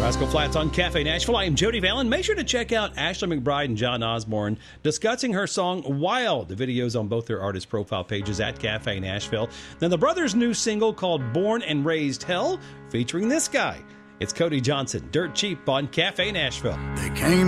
Rascal Flatts on Cafe Nashville. I am Jody Vallon. Make sure to check out Ashley McBryde and John Osborne discussing her song Wild. The video's on both their artist profile pages at Cafe Nashville. Now, the brothers' new single called Born and Raised Hell, featuring this guy. It's Cody Johnson, Dirt Cheap on Cafe Nashville. They came